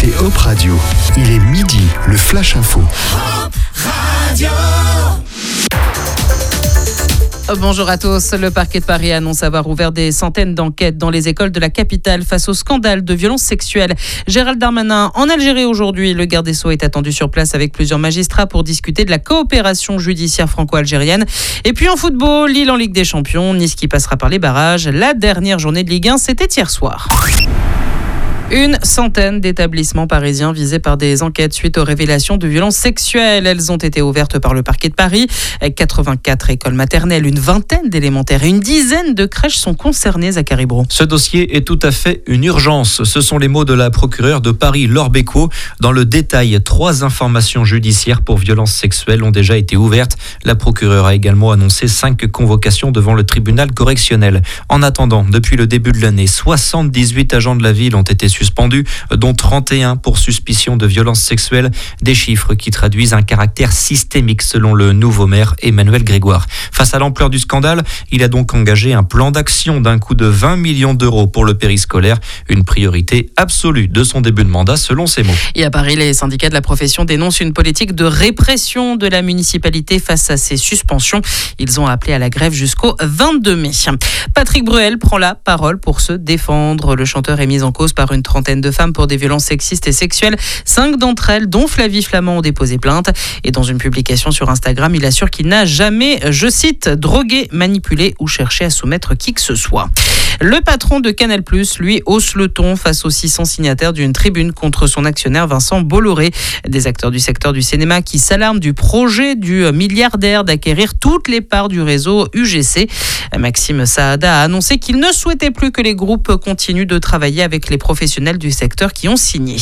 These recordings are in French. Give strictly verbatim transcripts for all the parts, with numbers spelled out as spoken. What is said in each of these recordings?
écoutez Hop Radio. Il est midi, le Flash Info. Hop Radio. Bonjour à tous. Le parquet de Paris annonce avoir ouvert des centaines d'enquêtes dans les écoles de la capitale face au scandale de violences sexuelles. Gérald Darmanin en Algérie aujourd'hui. Le garde des Sceaux est attendu sur place avec plusieurs magistrats pour discuter de la coopération judiciaire franco-algérienne. Et puis en football, Lille en Ligue des Champions, Nice qui passera par les barrages. La dernière journée de Ligue un, c'était hier soir. Une centaine d'établissements parisiens visés par des enquêtes suite aux révélations de violences sexuelles. Elles ont été ouvertes par le parquet de Paris. quatre-vingt-quatre écoles maternelles, une vingtaine d'élémentaires et une dizaine de crèches sont concernées, Zachary Brault. Ce dossier est tout à fait une urgence. Ce sont les mots de la procureure de Paris, Laure Bécaud. Dans le détail, trois informations judiciaires pour violences sexuelles ont déjà été ouvertes. La procureure a également annoncé cinq convocations devant le tribunal correctionnel. En attendant, depuis le début de l'année, soixante-dix-huit agents de la ville ont été suspendus, dont trente et un pour suspicion de violences sexuelles. Des chiffres qui traduisent un caractère systémique selon le nouveau maire Emmanuel Grégoire. Face à l'ampleur du scandale, il a donc engagé un plan d'action d'un coût de vingt millions d'euros pour le périscolaire, une priorité absolue de son début de mandat selon ses mots. Et à Paris, les syndicats de la profession dénoncent une politique de répression de la municipalité face à ces suspensions. Ils ont appelé à la grève jusqu'au vingt-deux mai. Patrick Bruel prend la parole pour se défendre. Le chanteur est mis en cause par une trentaine de femmes pour des violences sexistes et sexuelles. Cinq d'entre elles, dont Flavie Flamand, ont déposé plainte. Et dans une publication sur Instagram, il assure qu'il n'a jamais, je cite, drogué, manipulé ou cherché à soumettre qui que ce soit. Le patron de Canal+, lui, hausse le ton face aux six cents signataires d'une tribune contre son actionnaire Vincent Bolloré. Des acteurs du secteur du cinéma qui s'alarment du projet du milliardaire d'acquérir toutes les parts du réseau U G C. Maxime Saada a annoncé qu'il ne souhaitait plus que les groupes continuent de travailler avec les professionnels du secteur qui ont signé.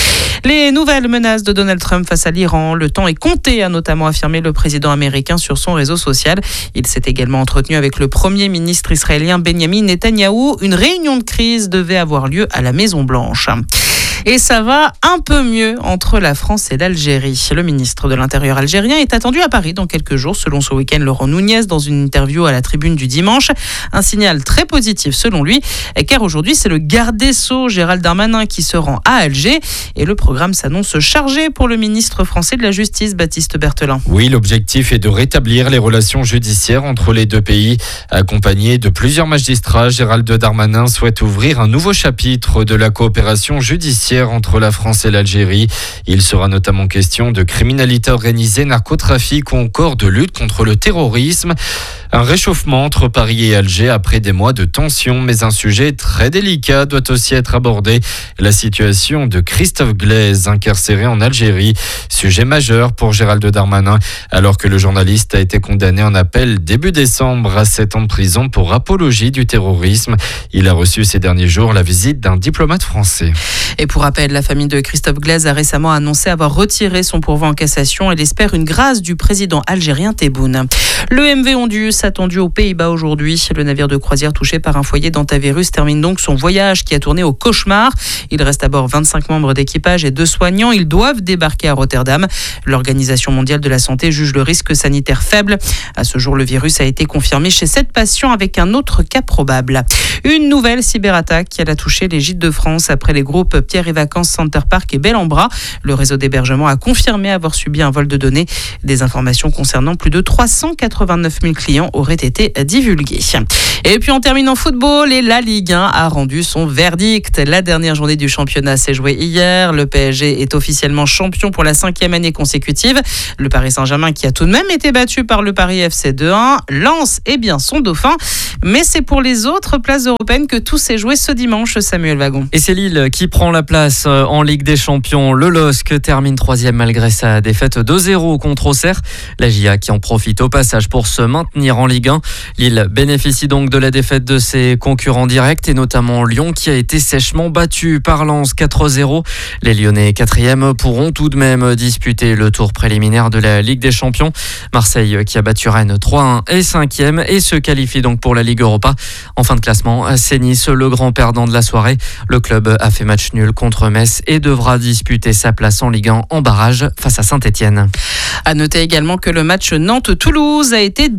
Les nouvelles menaces de Donald Trump face à l'Iran, le temps est compté, a notamment affirmé le président américain sur son réseau social. Il s'est également entretenu avec le premier ministre israélien Benjamin Netanyahou. Une réunion de crise devait avoir lieu à la Maison-Blanche. Et ça va un peu mieux entre la France et l'Algérie. Le ministre de l'Intérieur algérien est attendu à Paris dans quelques jours, selon ce week-end Laurent Nunez dans une interview à la Tribune du dimanche. Un signal très positif selon lui, car aujourd'hui c'est le garde des Sceaux Gérald Darmanin qui se rend à Alger. Et le programme s'annonce chargé pour le ministre français de la Justice, Baptiste Berthelin. Oui, l'objectif est de rétablir les relations judiciaires entre les deux pays. Accompagné de plusieurs magistrats, Gérald Darmanin souhaite ouvrir un nouveau chapitre de la coopération judiciaire entre la France et l'Algérie. Il sera notamment question de criminalité organisée, narcotrafic ou encore de lutte contre le terrorisme. Un réchauffement entre Paris et Alger après des mois de tension, mais un sujet très délicat doit aussi être abordé. La situation de Christophe Glaise, incarcéré en Algérie. Sujet majeur pour Gérald Darmanin, alors que le journaliste a été condamné en appel début décembre à sept ans de prison pour apologie du terrorisme. Il a reçu ces derniers jours la visite d'un diplomate français. Et pour rappel, la famille de Christophe Glaise a récemment annoncé avoir retiré son pourvoi en cassation. Elle espère une grâce du président algérien Tebboune. Le M V Ondius attendu aux Pays-Bas aujourd'hui. Le navire de croisière touché par un foyer d'antivirus termine donc son voyage qui a tourné au cauchemar. Il reste à bord vingt-cinq membres d'équipage et deux soignants. Ils doivent débarquer à Rotterdam. L'Organisation mondiale de la santé juge le risque sanitaire faible. À ce jour, le virus a été confirmé chez sept patients avec un autre cas probable. Une nouvelle cyberattaque qui a touché les gîtes de France après les groupes Pierre et Vacances, Center Park et Bel en Bras. Le réseau d'hébergement a confirmé avoir subi un vol de données. Des informations concernant plus de trois cent quatre-vingt-neuf mille clients auraient été divulguées. Et puis on termine en football et la Ligue un a rendu son verdict. La dernière journée du championnat s'est jouée hier. Le P S G est officiellement champion pour la cinquième année consécutive. Le Paris Saint-Germain qui a tout de même été battu par le Paris F C deux un. Lens est bien son dauphin. Mais c'est pour les autres places européennes que tout s'est joué ce dimanche, Samuel Wagon. Et c'est Lille qui prend la place en Ligue des Champions. Le L O S C termine troisième malgré sa défaite deux zéro contre Auxerre. La J A qui en profite au passage pour se maintenir en Ligue un. Lille bénéficie donc de la défaite de ses concurrents directs et notamment Lyon qui a été sèchement battu par Lens quatre zéro. Les Lyonnais quatrième pourront tout de même disputer le tour préliminaire de la Ligue des Champions. Marseille qui a battu Rennes trois un est cinquième et se qualifie donc pour la Ligue Europa. En fin de classement, c'est Nice, le grand perdant de la soirée. Le club a fait match nul contre Metz et devra disputer sa place en Ligue un en barrage face à Saint-Etienne. À noter également que le match Nantes-Toulouse a été définitivement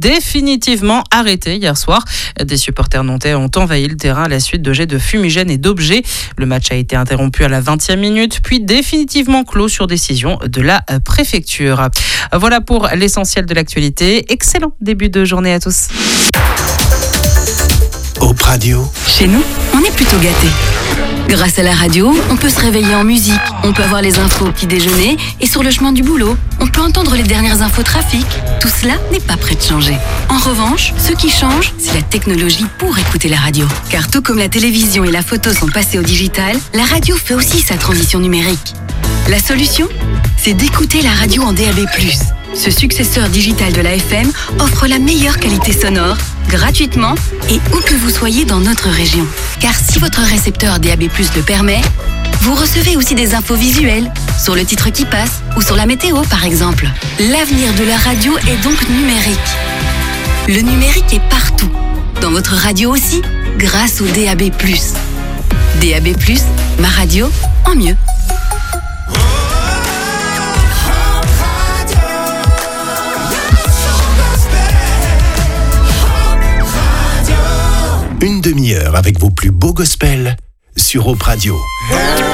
définitivement arrêté hier soir. Des supporters nantais ont envahi le terrain à la suite de jets de fumigène et d'objets. Le match a été interrompu à la vingtième minute, puis définitivement clos sur décision de la préfecture. Voilà pour l'essentiel de l'actualité. Excellent début de journée à tous. Au Radio. Chez nous, on est plutôt gâtés. Grâce à la radio, on peut se réveiller en musique, on peut avoir les infos au petit déjeuner et sur le chemin du boulot, on peut entendre les dernières infos trafic. Tout cela n'est pas prêt de changer. En revanche, ce qui change, c'est la technologie pour écouter la radio. Car tout comme la télévision et la photo sont passés au digital, la radio fait aussi sa transition numérique. La solution, c'est d'écouter la radio en D A B plus. Ce successeur digital de la F M offre la meilleure qualité sonore, gratuitement et où que vous soyez dans notre région. Car si votre récepteur D A B plus le permet, vous recevez aussi des infos visuelles sur le titre qui passe ou sur la météo par exemple. L'avenir de la radio est donc numérique. Le numérique est partout, dans votre radio aussi, grâce au D A B plus. D A B plus, ma radio en mieux. Une demi-heure avec vos plus beaux gospels sur Hope Radio.